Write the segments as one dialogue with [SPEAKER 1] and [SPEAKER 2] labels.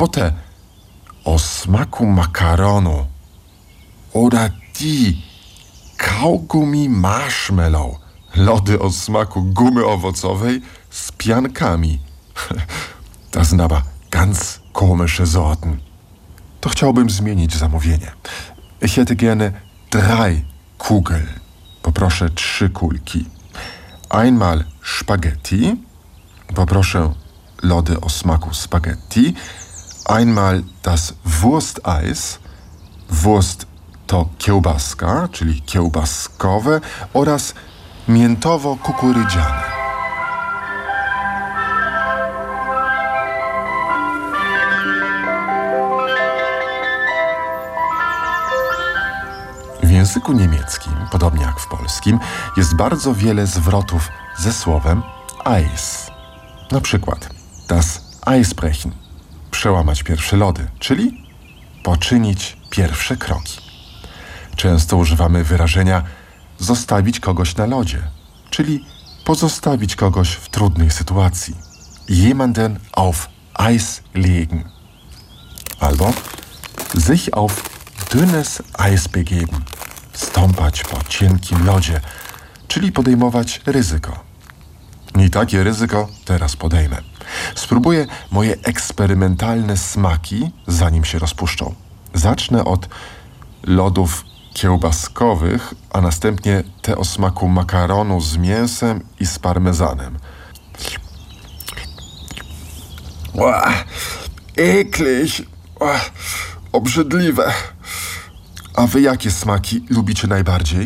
[SPEAKER 1] Albo te o smaku makaronu. Oder die kaugummi marshmallow. Lody o smaku gumy owocowej z piankami. Das sind aber ganz komische Sorten. To chciałbym zmienić zamówienie. Ich hätte gerne 3 Kugeln. Poproszę 3 kulki. Einmal Spaghetti. Poproszę lody o smaku spaghetti. Einmal das Wursteis. Wurst to kiełbaska, czyli kiełbaskowe, oraz miętowo-kukurydziane. W języku niemieckim, podobnie jak w polskim, jest bardzo wiele zwrotów ze słowem Eis. Na przykład das Eisbrechen, przełamać pierwsze lody, czyli poczynić pierwsze kroki. Często używamy wyrażenia zostawić kogoś na lodzie, czyli pozostawić kogoś w trudnej sytuacji. Jemanden auf Eis legen. Albo sich auf dünnes Eis begeben. Stąpać po cienkim lodzie, czyli podejmować ryzyko. I takie ryzyko teraz podejmę. Spróbuję moje eksperymentalne smaki, zanim się rozpuszczą. Zacznę od lodów kiełbaskowych, a następnie te o smaku makaronu z mięsem i z parmezanem. Eklig! Obrzydliwe! A wy jakie smaki lubicie najbardziej?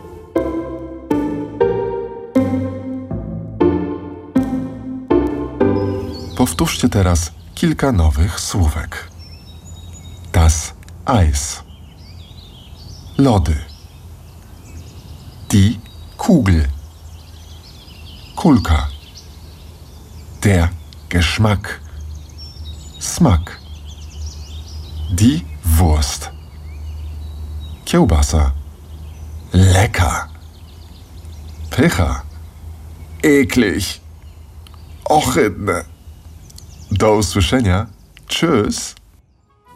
[SPEAKER 1] Powtórzcie teraz kilka nowych słówek. Das Eis. Lody. Die Kugel. Kulka. Der Geschmack. Smak. Die Wurst. Kiełbasa. Lecker. Pycha. Eklig. Ohydne. Do usłyszenia. Tschüss.